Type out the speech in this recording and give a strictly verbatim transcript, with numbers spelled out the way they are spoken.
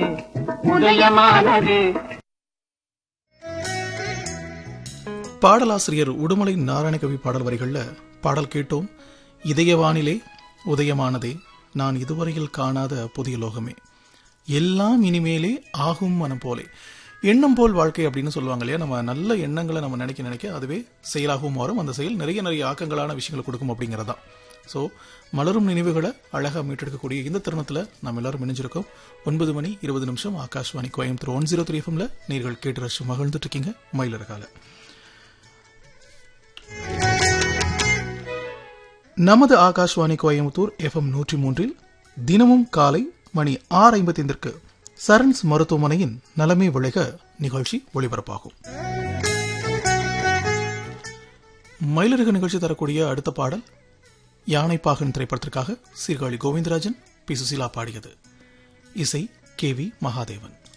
உதயமானது. பாடலாசிரியர் உடுமலை நாராயணகவி பாடல் வரிகள்ல பாடல் கேட்டோம். இதயவானிலே உதயமானதே, நான் இதுவரையில் காணாத புதிய லோகமே, எல்லாம் இனிமேலே ஆகும் மனம் போலே. எண்ணம் போல் வாழ்க்கை அப்படின்னு சொல்லுவாங்க இல்லையா. நம்ம நல்ல எண்ணங்களை நம்ம நினைக்க நினைக்க அதுவே செயலாகவும் மாறும். அந்த செயல் நிறைய நிறைய ஆக்கங்களான விஷயங்களை கொடுக்கும் அப்படிங்கறதான். ஸோ மலரும் நினைவுகளை அழகா மீட்டெடுக்கக்கூடிய இந்த தருணத்தில் நம்ம எல்லாரும் இணைஞ்சிருக்கோம். ஒன்பது மணி இருபது நிமிஷம் Akashvani Coimbatore one zero three எஃப்எம்ல நீர்கள் கேட்டு ரசி மகிழ்ந்துட்டு இருக்கீங்க மயிலரகால. நமது ஆகாஷ்வாணி கோயம்புத்தூர் எஃப்எம் நூற்றி மூன்றில் தினமும் காலை மணி ஆறு ஐம்பத்தி ஐந்திற்கு சரண்ஸ் மருத்துவமனையின் நலமே விளைக நிகழ்ச்சி ஒளிபரப்பாகும். மயிலரக நிகழ்ச்சி தரக்கூடிய அடுத்த பாடல் யானைப்பாகன் திரைப்படத்திற்காக சீர்காழி கோவிந்தராஜன், பி சுசீலா பாடியது. இசை கே வி மகாதேவன்.